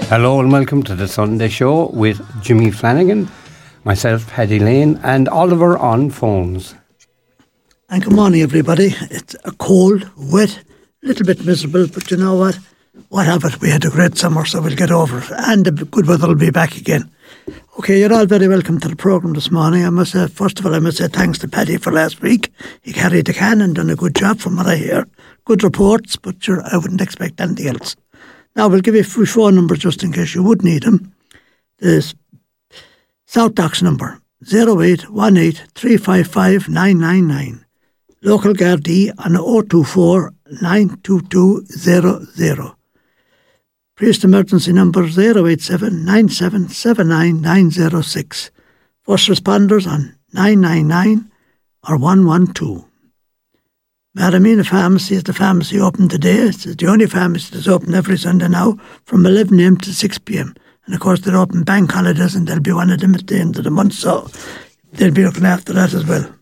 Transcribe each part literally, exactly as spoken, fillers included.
Hello and welcome to the Sunday Show with Jimmy Flanagan, myself, Paddy Lane, and Oliver on phones. And good morning, everybody. It's a cold, wet, a little bit miserable, but you know what? What have it? We had a great summer, so we'll get over it. And the good weather will be back again. Okay, you're all very welcome to the programme this morning. I must say, first of all, I must say thanks to Paddy for last week. He carried the can and done a good job from what I hear. Good reports, but sure, I wouldn't expect anything else. Now, we'll give you a free phone number just in case you would need them. The South Docks number, zero eight one eight three five five nine nine nine. Local Gardaí on zero two four nine two two zero zero. Priest emergency number zero eight seven nine seven seven nine nine zero six. First responders on nine nine nine or one one two. Maramina Pharmacy is the pharmacy open today. It's the only pharmacy that's open every Sunday now from eleven a.m. to six p.m. And of course they're open bank holidays and there'll be one of them at the end of the month, so they'll be looking after that as well.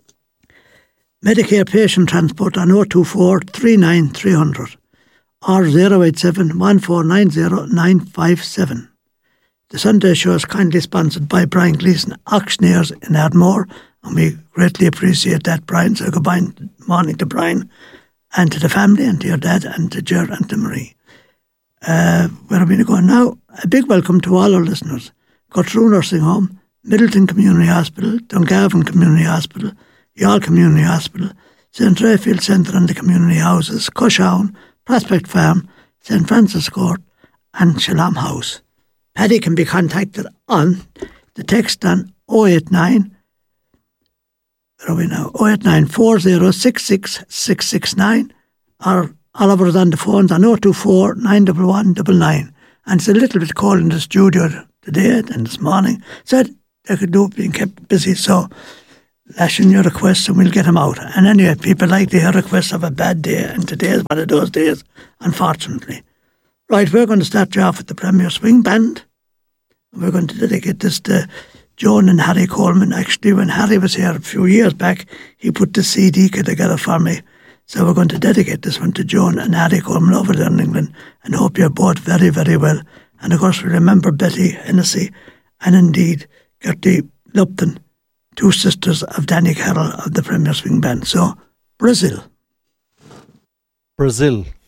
Medicare patient transport on zero two four three nine three zero zero or zero eight seven one four nine zero nine five seven. The Sunday Show is kindly sponsored by Brian Gleeson, Auctioneers in Ardmore, and we greatly appreciate that, Brian. So good morning to Brian and to the family and to your dad and to Ger and to Marie. Uh, where are we going now? A big welcome to all our listeners. Cottrue Nursing Home, Middleton Community Hospital, Dungarvan Community Hospital, Youghal Community Hospital, Saint Raphael Centre and the Community Houses, Cushown, Prospect Farm, Saint Francis Court and Shalom House. Paddy can be contacted on the text on oh eight nine, where are we now? oh eight nine four oh six six six six nine, or Oliver's on the phones on oh two four nine one one nine nine. And it's a little bit cold in the studio today and this morning. Said they could do being kept busy, so lash in your requests and we'll get them out. And anyway, people like to hear requests of a bad day, and today is one of those days, unfortunately. Right, we're going to start you off with the Premier Swing Band. We're going to dedicate this to Joan and Harry Coleman. Actually, when Harry was here a few years back, he put the C D together for me. So we're going to dedicate this one to Joan and Harry Coleman over there in England, and hope you're both very, very well. And of course, we remember Betty Hennessy and indeed Gertie Lupton, two sisters of Danny Carroll of the Premier Swing Band. So, Brazil. Brazil